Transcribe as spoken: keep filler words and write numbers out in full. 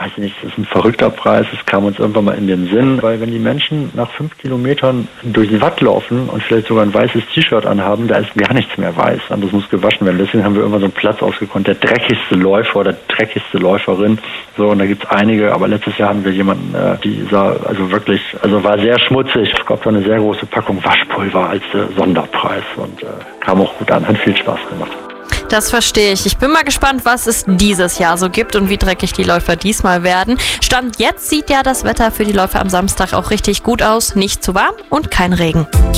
weiß ich nicht, das ist ein verrückter Preis, es kam uns irgendwann mal in den Sinn, weil wenn die Menschen nach fünf Kilometern durch die Watt laufen und vielleicht sogar ein weißes T-Shirt anhaben, da ist gar nichts mehr weiß, und das muss gewaschen werden. Deswegen haben wir irgendwann so einen Platz ausgekonnt, der dreckigste Läufer oder dreckigste Läuferin, so, und da gibt's einige, aber letztes Jahr hatten wir jemanden, äh, die sah also wirklich, also war sehr schmutzig, es gab da eine sehr große Packung Waschpulver als äh, Sonderpreis und äh, kam auch gut an, hat viel Spaß gemacht. Das verstehe ich. Ich bin mal gespannt, was es dieses Jahr so gibt und wie dreckig die Läufer diesmal werden. Stand jetzt sieht ja das Wetter für die Läufer am Samstag auch richtig gut aus. Nicht zu warm und kein Regen.